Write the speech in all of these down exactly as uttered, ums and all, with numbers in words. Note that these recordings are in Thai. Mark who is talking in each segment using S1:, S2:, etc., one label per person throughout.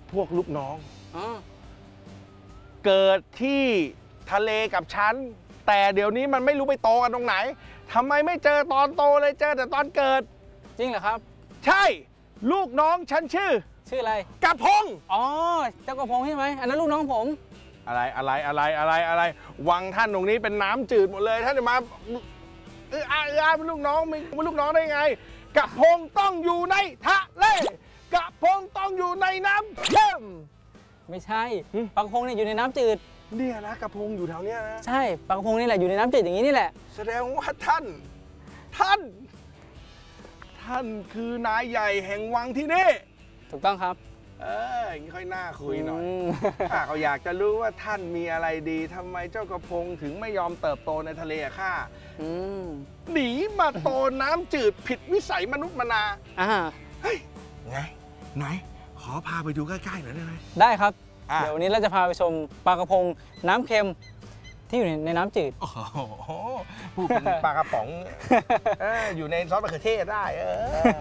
S1: พวกลูกน้องเกิดที่ทะเลกับฉันแต่เดี๋ยวนี้มันไม่รู้ไปโตกันตรงไหนทำไมไม่เจอตอนโตเลยเจอแต่ตอนเกิด
S2: จริงเหรอครับ
S1: ใช่ลูกน้องฉันชื่อ
S2: ชื่ออะไร
S1: กระพง
S2: อ๋อเจ้ากระพงใช่ไหมอันนั้นลูกน้องผม
S1: อะไรอะไรอะไรอะไรอะไรวังท่านตรงนี้เป็นน้ำจืดหมดเลยท่านจะมาเอออาเอออาเป็นลูกน้องไม่เป็นลูกน้องได้ไงกระพงต้องอยู่ในทะเลกระพงต้องอยู่ในน้ำเข้ม
S2: ไม่ใช่ปลากระพงเนี่ยอยู่ในน้ำจืด
S1: เนี่ยนะกระพงอยู่แถวเนี้ยนะ
S2: ใช่ปลากระพงนี่แหละอยู่ในน้ำจืดอย่างนี้นี่แหละ
S1: แสดงว่าท่านท่านท่านคือนายใหญ่แห่งวังที่นี่
S2: ถูกต้องครับ
S1: เอออย่างนี้ค่อยน่าคุยหน่อยข้าเขาอยากจะรู้ว่าท่านมีอะไรดีทำไมเจ้ากระพงถึงไม่ยอมเติบโตในทะเลอะข้าหนีมาโตน้ำจืดผิดวิสัยมนุษย์มนา
S2: อ่า
S1: เฮ้ยไงไหนขอพาไปดูใกล้ๆหน่อยได้ไหม
S2: ได้ครับเดี๋ยววันนี้เราจะพาไปชมปลากระพงน้ำเค็มที่อยู่ในน้ำจืด
S1: โอ้โหพูดเป็นปลากระป๋องอยู่ในซอสมะเขือเทศได้เออ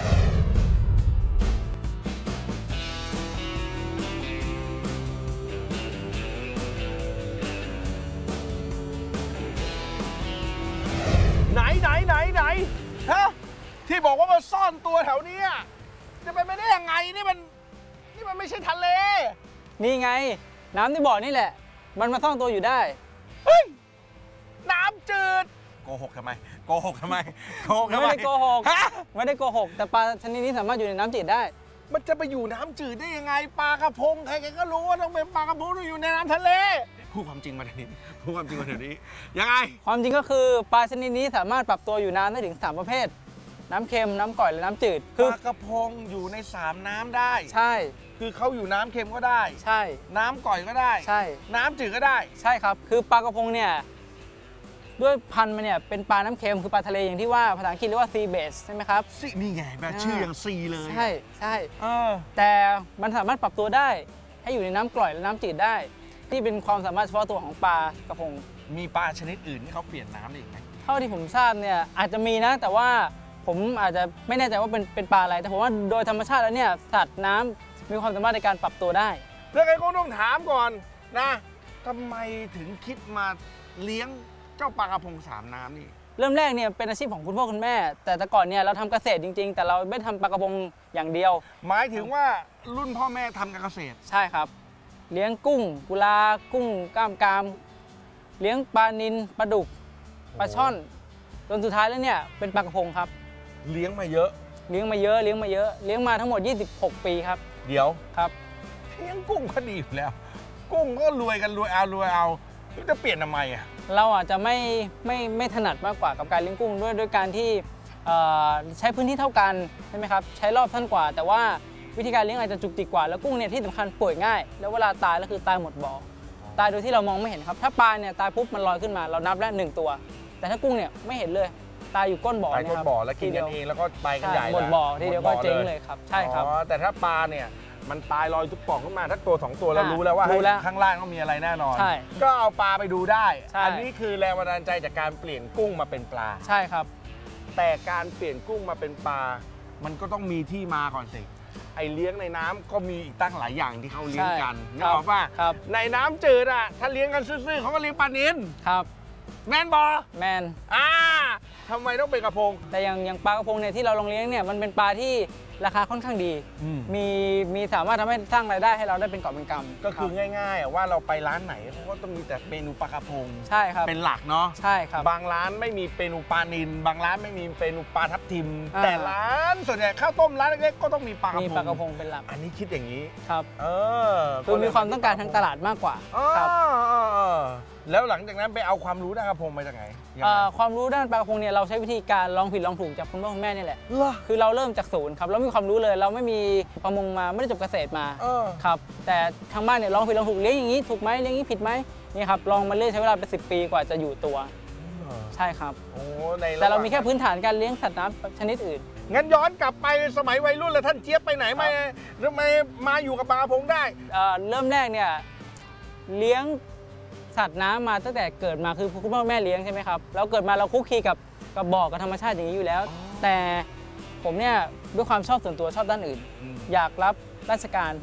S1: ไหนไหนไหนไหนฮะที่บอกว่ามันซ่อนตัวแถวนี้จะไปไม่ได้ยังไงนี่มันนี่มันไม่ใช่ทะเล
S2: นี่ไงน้ำที่บ่อนี่แหละมันมาซ่อนตัวอยู่ได้
S1: เฮ้ยน้ำจืดโกหกทำไมโกหกทำไมโกหกทำไม
S2: ไม่ได้โกหกไม่ได้โกหกแต่ปลาชนิดนี้สามารถอยู่ในน้ำจืดได้
S1: มันจะไปอยู่น้ำจืดได้ยังไงปลากระพงใครๆก็รู้ว่าต้องเป็นปลากระพงต้องอยู่ในน้ำทะเลพูดความจริงมาเดี๋ยวนี้พูดความจริงมาเดี๋ยวนี้ยังไง
S2: ความจริงก็คือปลาชนิดนี้สามารถปรับตัวอยู่น้ำได้ถึงสามประเภทน้ำเค็มน้ำก่อยและน้ำจืด
S1: ปลากระพงอยู่ในสามน้ำได้
S2: ใช่
S1: คือเขาอยู่น้ำเค็มก็ได้
S2: ใช่
S1: น้ำก่อยก็ได้
S2: ใช่
S1: น้ำจืดก็ได้
S2: ใช่ครับคือปลากระพงเนี่ยด้วยพันธุ์มันเนี่ยเป็นปลาน้ำเค็มคือปลาทะเลอย่างที่ว่าภาษาอังกฤษเรียกว่า sea bass ใช่ไหมครับ
S1: ซีนี่ไงแบบชื่ออย่างซีเลย
S2: ใช่ใช่
S1: เออ
S2: แต่มันสามารถปรับตัวได้ให้อยู่ในน้ำกร่อยและน้ำจืดได้ที่เป็นความสามารถเฉพาะตัวของปลากระพง
S1: มีปลาชนิดอื่นที่เขาเปลี่ยนน้ำได้อีกไหม
S2: เท่าที่ผมทราบเนี่ยอาจจะมีนะแต่ว่าผมอาจจะไม่แน่ใจว่าเป็นเป็นปลาอะไรแต่ผมว่าโดยธรรมชาติแล้วเนี่ยสัตว์น้ำมีความสามารถในการปรับตัวได้
S1: เรื่องไอ้ก็ต้องถามก่อนนะทำไมถึงคิดมาเลี้ยงเจ้าปลากระพงสามน้ำนี่
S2: เริ่มแรกเนี่ยเป็นอาชีพของคุณพ่อคุณแม่แต่แต่ก่อนเนี่ยเราทำเกษตรจริงๆแต่เราไม่ทำปลากระพงอย่างเดียว
S1: หมายถึงว่ารุ่นพ่อแม่ทำการเกษตร
S2: ใช่ครับเลี้ยงกุ้งกุลากุ้งกล้ามกรามเลี้ยงปลานิลปลาดุกปลาช่อนจนสุดท้ายแล้วเนี่ยเป็นปลากระพงครับ
S1: เลี้ยงมาเยอะ
S2: เลี้ยงมาเยอะเลี้ยงมาเยอะเลี้ยงมาทั้งหมดยี่สิบหกปีครับ
S1: เดี๋ยว
S2: ครับ
S1: เลี้ยงกุ้งก็ดีอยู่แล้วกุ้งก็รวยกันรวยเอารวยเอาจะเปลี่ยนทำไมอ่ะ
S2: เราอาจจะไม่ไม่ไม่ถนัดมากกว่ากับการเลี้ยงกุ้งด้วยด้วยการที่ใช้พื้นที่เท่ากันใช่ไหมครับใช้รอบสั้นกว่าแต่ว่าวิธีการเลี้ยงอาจจะจุกจิกกว่าแล้วกุ้งเนี่ยที่สำคัญป่วยง่ายแล้วเวลาตายแล้วคือตายหมดบ่อตายโดยที่เรามองไม่เห็นครับถ้าปลาเนี่ยตายปุ๊บมันลอยขึ้นมาเรานับได้หนึ่งตัวแต่ถ้ากุ้งเนี่ยไม่เห็นเลยตายอยู่ก้นบ่อ
S1: เนี่ยครับบ่อแล้วกินกันเองแล้วก็ไปกันใหญ่
S2: หมดบ่อทีเดียวก็เจ๊งเลยครับใช่ครับ
S1: อ๋อแต่ถ้าปลาเนี่ยมันตายลอยทุกป่องขึ้นมาถ้าตัวสองตัวเรารู้แล้วว่าข้างล่างต้องมีอะไรแน่นอนก็เอาปลาไปดูได้อันนี้คือแรงบันดาลใจจากการเปลี่ยนกุ้งมาเป็นปลา
S2: ใช่ครับ
S1: แต่การเปลี่ยนกุ้งมาเป็นปลามันก็ต้องมีที่มาก่อนสิไอเลี้ยงในน้ำก็มีอีกตั้งหลายอย่างที่เขาเลี้ยงกันนึกออกป่ะในน้ำจืดอ่ะถ้าเลี้ยงกันซื่อๆเขาก็เลี้ยงปลานิล
S2: ครับ
S1: แมนบอ
S2: แมน
S1: อ่าทำไมต้องเป็นกระพง
S2: แต่อย่างอย่างปลากระพงเนี่ยที่เราลงเลี้ยงเนี่ยมันเป็นปลาที่ราคาค่อนข้างดีมีมีสามารถทำให้สร้างรายได้ให้เราได้เป็นกอบเป็นกำ
S1: ก็คือง่ายๆว่าเราไปร้านไหนเขาก็ต้องมีแต่เมนูปลากระพง
S2: ใช่ครับ
S1: เป็นหลักเนาะ
S2: ใช่ครับ
S1: บางร้านไม่มีเมนูปลานิลบางร้านไม่มีเมนูปลาทับทิมแต่ร้านส่วนใหญ่ข้าวต้มร้านเล็กๆก็ต้องมีปลากระพง
S2: มีปลากระพงเป็นหลัก
S1: อันนี้คิดอย่างนี้
S2: ครับ
S1: เออ
S2: คือมีความต้องการทางตลาดมากกว่า
S1: ครับแล้วหลังจากนั้นไปเอาความรู้ด้านกระพงมาจากไหน
S2: ความรู้ด้านปลากระพงเนี่ยเราใช้วิธีการลองผิดลองถูกจากคุณพ่อคุณแม่นี่แหละคือเราเริ่มจากศูนย์ครับเรามีความรู้เลยเราไม่มีประมงมาไม่ได้จบเกษตรมาครับแต่ทางบ้านเนี่ยลองผิดลองถูกเลี้ยงอย่างนี้ถูกไหมเลี้ยงอย่างนี้ผิดไหมนี่ครับลองมาเรื่อยใช้เวลาเป็นสิบปีกว่าจะอยู่ตัวใช่ครับแต่เรามีแค่พื้นฐานการเลี้ยงสัตว์น้ำชนิดอื่น
S1: งั้นย้อนกลับไปสมัยวัยรุ่นแล้วท่านเจี๊ยบไปไหนมาทำไมมาอยู่กับปลากระพงได้
S2: เริ่มแรกเนี่ยเลี้ยงสัตว์น้ำมาตั้งแต่เกิดมาคือคุณพ่อแม่เลี้ยงใช่ไหมครับแล้วเกิดมาเราคุกคีกับกับบ่อกับธรรมชาติอย่างนี้อยู่แล้วแต่ผมเนี่ยด้วยความชอบส่วนตัวชอบด้านอื่นอยากรับราชการ